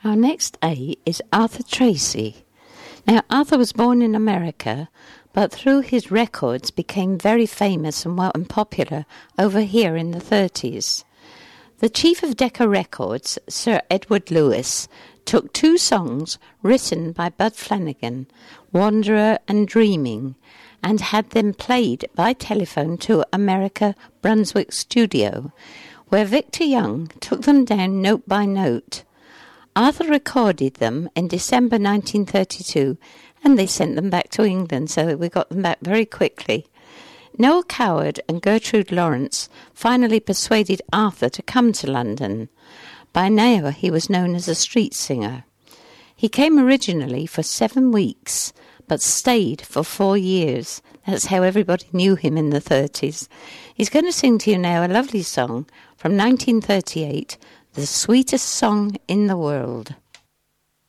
Our next A is Arthur Tracy. Now, Arthur was born in America, but through his records became very famous and popular over here in the 30s. The chief of Decca Records, Sir Edward Lewis, took two songs written by Bud Flanagan, Wanderer and Dreaming, and had them played by telephone to America Brunswick Studio, where Victor Young took them down note by note. Arthur recorded them in December 1932, and they sent them back to England, so we got them back very quickly. Noel Coward and Gertrude Lawrence finally persuaded Arthur to come to London. By now he was known as a street singer. He came originally for 7 weeks, but stayed for 4 years. That's how everybody knew him in the 30s. He's going to sing to you now a lovely song from 1938, The Sweetest Song in the World.